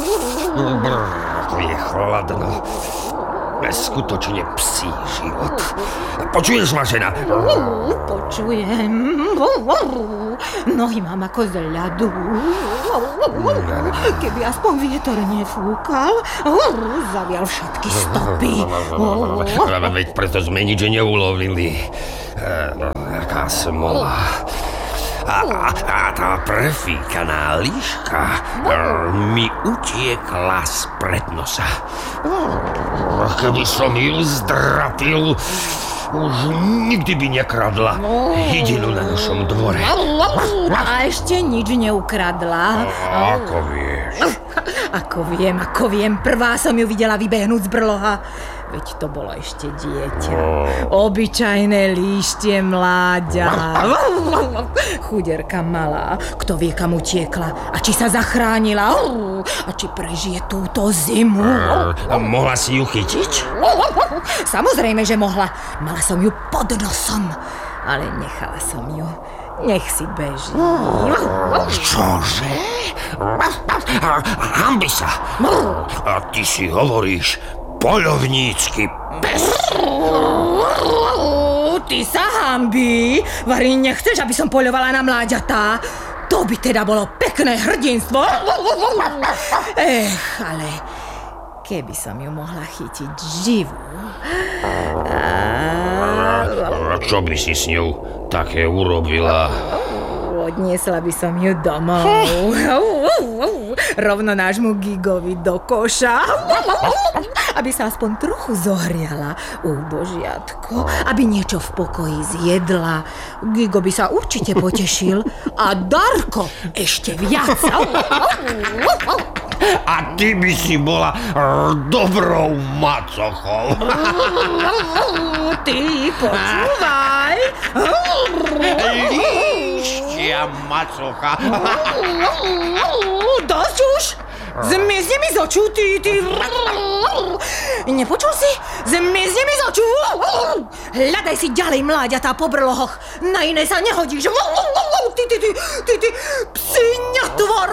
Ako je chladno. Skutočne psí život. Počuješ ma, žena? Počujem. Nohy mám ako z ľadu. Keby aspoň vietor nefúkal, zavial všetky stopy. Veď preto sme nič neulovili. Aká smola. A tá prefíkaná líška mi utiekla spred nosa. Keby som ju zdrapil, už nikdy by nekradla hydinu na našom dvore. A ešte nič neukradla. Ako vieš? Ako viem. Prvá som ju videla vybehnúť z brloha. Veď to bolo ešte dieťa. Obyčajné líštie mláďa. Chuderka malá. Kto vie, kam utiekla. A či sa zachránila. A či prežije túto zimu. Mohla si ju chytiť? Samozrejme, že mohla. Mala som ju pod nosom. Ale nechala som ju. Nech si beží. Čože? Hanbi sa. A ty si hovoríš poľovnícky pes. Ty sa hanbí. Vari, nechceš, aby som poľovala na mláďatá? To by teda bolo pekné hrdinstvo. Ale keby som ju mohla chytiť živú. A čo by si s ňou také urobila? Odniesla by som ju domov. Rovno nášmu Gigovi do koša. Aby sa aspoň trochu zohriala. Božiatko. Aby niečo v pokoji zjedla. Gigo by sa určite potešil. A Darko ešte viac. A ty by si bola dobrou macochou. Ty počúvaj. Líštia macocha. Dosť už? Zmizni mi z očú, ty. Nepočul si? Zmizni mi z očú. Hľadaj si ďalej mláďatá po brlohoch. Na iné sa nehodíš. Ty, psi netvor.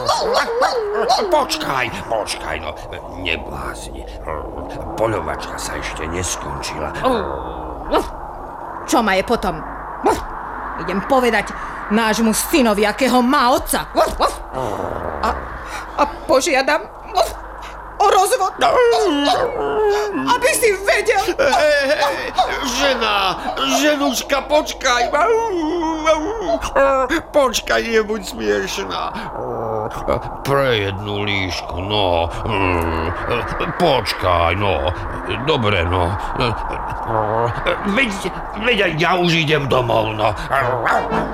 Počkaj, no, neblázni. Poľovačka sa ešte neskončila. Čo ma je potom? Idem povedať nášmu synovi, akého má otca. A požiadam o rozvod. Aby si vedel. Ženuška, počkaj. Počkaj, nebuď smiešná. Pre jednu líšku, no. Počkaj, no. Dobre, no. Veď ja už idem domov, no.